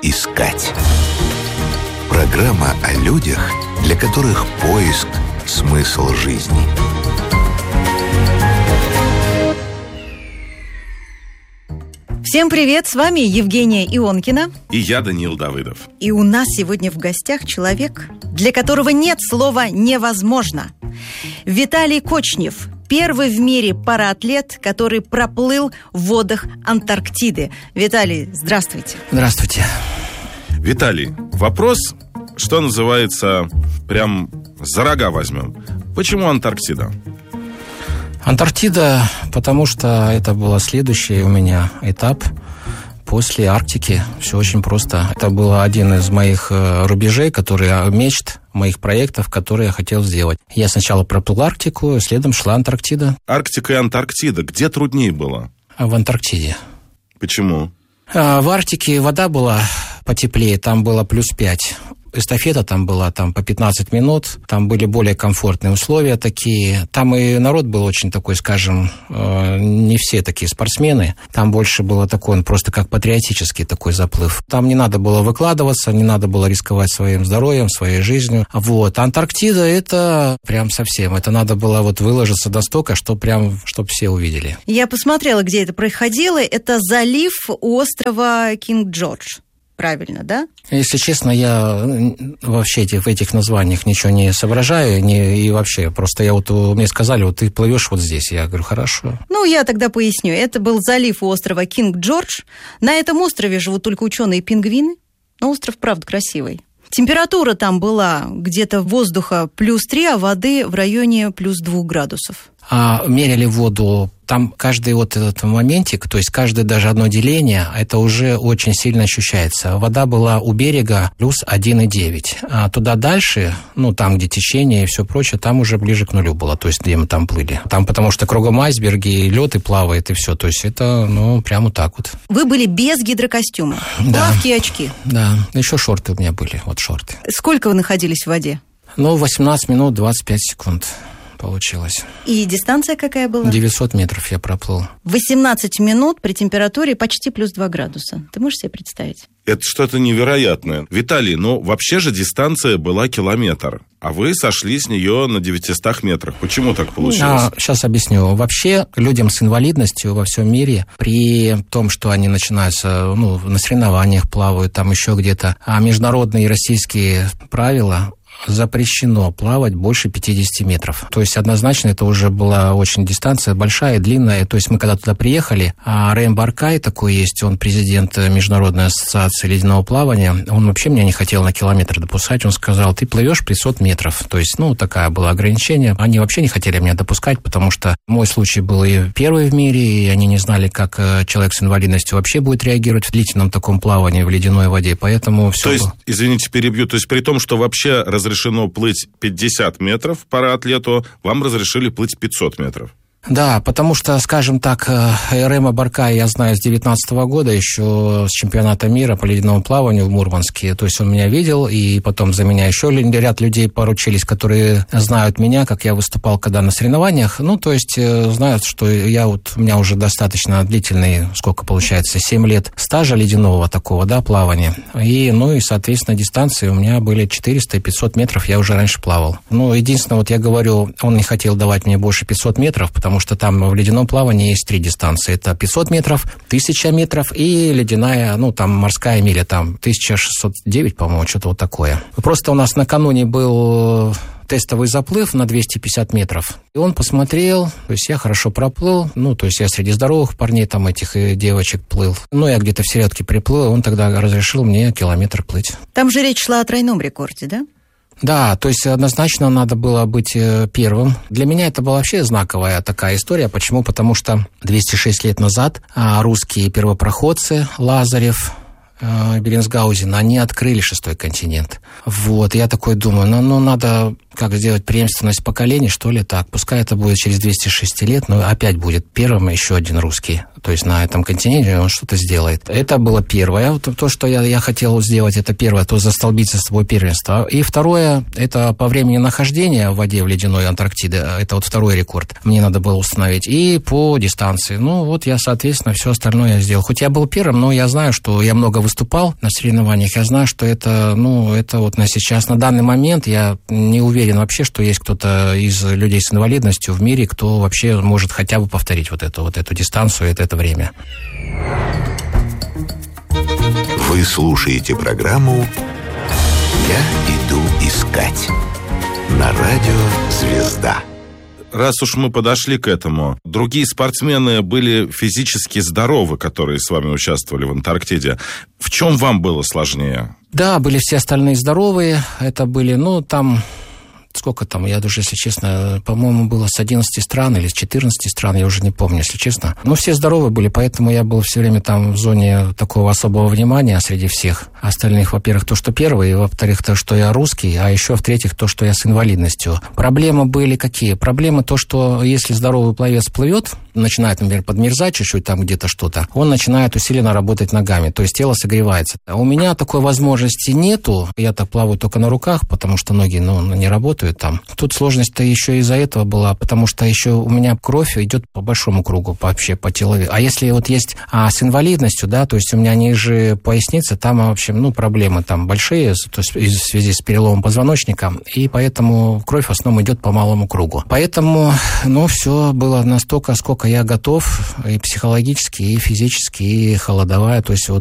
искать. Программа о людях, для которых поиск – смысл жизни. Всем привет, с вами Евгения Ионкина. И я, Даниил Давыдов. И у нас сегодня в гостях человек, для которого нет слова «невозможно». Виталий Кочнев, первый в мире параатлет, который проплыл в водах Антарктиды. Виталий, здравствуйте. Здравствуйте. Виталий, вопрос, что называется, прям за рога возьмем. Почему Антарктида? Антарктида, потому что это был следующий у меня этап после Арктики. Все очень просто. Это был один из моих рубежей, мечт, моих проектов, которые я хотел сделать. Я сначала проплыл Арктику, следом шла Антарктида. Арктика и Антарктида. Где труднее было? В Антарктиде. Почему? В Арктике вода была потеплее, там было +5. Эстафета там была по 15 минут, там были более комфортные условия такие. Там и народ был очень такой, скажем, не все такие спортсмены. Там больше было такой, он просто как патриотический такой заплыв. Там не надо было выкладываться, не надо было рисковать своим здоровьем, своей жизнью. Антарктида это прям совсем. Это надо было выложиться настолько, чтобы все увидели. Я посмотрела, где это происходило. Это залив у острова Кинг-Джордж. Правильно, да? Если честно, я вообще в этих названиях ничего не соображаю, и вообще, просто мне сказали, ты плывешь здесь. Я говорю, хорошо. Я тогда поясню. Это был залив у острова Кинг-Джордж. На этом острове живут только ученые-пингвины. Но остров, правда, красивый. Температура там была где-то воздуха +3, а воды в районе +2 градусов. Меряли воду. Там каждый этот моментик, то есть каждое даже одно деление, это уже очень сильно ощущается. Вода была у берега +1,9. А туда дальше, там, где течение и все прочее, там уже ближе к нулю было, то есть где мы там плыли. Там потому что кругом айсберги, лед и плавает, и все. То есть это, прямо так вот. Вы были без гидрокостюма? Да. Плавки и очки? Да. Еще шорты у меня были, шорты. Сколько вы находились в воде? 18 минут 25 секунд. Получилось. И дистанция какая была? 900 метров я проплыл. 18 минут при температуре почти +2 градуса. Ты можешь себе представить? Это что-то невероятное. Виталий, вообще же дистанция была километр, а вы сошли с нее на 900 метрах. Почему так получилось? Сейчас объясню. Вообще, людям с инвалидностью во всем мире, при том, что они начинаются, на соревнованиях плавают, там еще где-то, а международные и российские правила запрещено плавать больше 50 метров. То есть однозначно это уже была очень дистанция большая, длинная. То есть мы когда туда приехали, Рэм Баркай такой есть, он президент Международной ассоциации ледяного плавания, он вообще меня не хотел на километр допускать. Он сказал, ты плывешь 500 метров. То есть, такое было ограничение. Они вообще не хотели меня допускать, потому что мой случай был и первый в мире, и они не знали, как человек с инвалидностью вообще будет реагировать в длительном таком плавании в ледяной воде. Поэтому все. То есть, извините, перебью, при том, что вообще разрешено плыть 50 метров параатлету, вам разрешили плыть 500 метров. Да, потому что, скажем так, Рэма Баркая я знаю с 2019 года, еще с чемпионата мира по ледяному плаванию в Мурманске. То есть он меня видел, и потом за меня еще ряд людей поручились, которые знают меня, как я выступал когда на соревнованиях. То есть знают, что у меня уже достаточно длительный, сколько получается, 7 лет стажа ледяного такого, плавания. И, соответственно, дистанции у меня были 400 и 500 метров, я уже раньше плавал. Единственное, я говорю, он не хотел давать мне больше 500 метров, потому что там в ледяном плавании есть 3 дистанции. Это 500 метров, 1000 метров и ледяная, морская миля, 1609, по-моему, что-то такое. Просто у нас накануне был тестовый заплыв на 250 метров. И он посмотрел, то есть я хорошо проплыл, то есть я среди здоровых парней, этих девочек плыл. Я где-то в середке приплыл, он тогда разрешил мне километр плыть. Там же речь шла о тройном рекорде, да? Да, то есть однозначно надо было быть первым. Для меня это была вообще знаковая такая история. Почему? Потому что 206 лет назад русские первопроходцы Лазарев, Беренсгаузен, они открыли 6-й континент. Я такой думаю, надо как сделать преемственность поколений, что ли, так. Пускай это будет через 206 лет, но опять будет первым еще один русский. То есть на этом континенте он что-то сделает. Это было первое. Вот то, что я хотел сделать, это первое, то застолбить за собой первенство. И второе, это по времени нахождения в воде в ледяной Антарктиде. Это вот второй рекорд. Мне надо было установить. И по дистанции. Ну, вот я, соответственно, все остальное я сделал. Хоть я был первым, но я знаю, что я много выступал на соревнованиях. Я знаю, что это, это вот на сейчас, на данный момент я не уверен вообще, что есть кто-то из людей с инвалидностью в мире, кто вообще может хотя бы повторить вот эту дистанцию, это время. Вы слушаете программу «Я иду искать» на радио «Звезда». Раз уж мы подошли к этому, другие спортсмены были физически здоровы, которые с вами участвовали в Антарктиде. В чем вам было сложнее? Да, были все остальные здоровые. Это были, сколько там, я даже, если честно, по-моему, было с 11 стран или с 14 стран, я уже не помню, если честно. Но все здоровые были, поэтому я был все время там в зоне такого особого внимания среди всех остальных. Во-первых, то, что первый, и, во-вторых, то, что я русский, а еще, в-третьих, то, что я с инвалидностью. Проблемы были какие? Проблемы то, что если здоровый пловец плывет, начинает, например, подмерзать чуть-чуть там где-то что-то, он начинает усиленно работать ногами, то есть тело согревается. А у меня такой возможности нету, я так плаваю только на руках, потому что ноги, не работают там. Тут сложность-то еще из-за этого была, потому что еще у меня кровь идет по большому кругу вообще по телу. А если вот есть с инвалидностью, да, то есть у меня ниже поясницы, там, в общем, проблемы там большие, то есть в связи с переломом позвоночника, и поэтому кровь в основном идет по малому кругу. Поэтому, все было настолько, сколько я готов и психологически, и физически, и холодовая, то есть вот